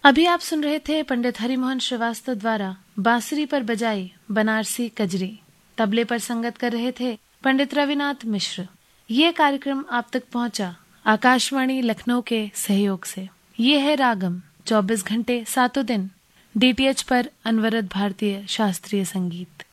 अभी आप सुन रहे थे पंडित हरिमोहन श्रीवास्तव द्वारा बांसुरी पर बजाई बनारसी कजरी। तबले पर संगत कर रहे थे पंडित रविनाथ मिश्र। ये कार्यक्रम आप तक पहुंचा आकाशवाणी लखनऊ के सहयोग से। ये है रागम, 24 घंटे 7 दिन DTH पर अनवरत भारतीय शास्त्रीय संगीत।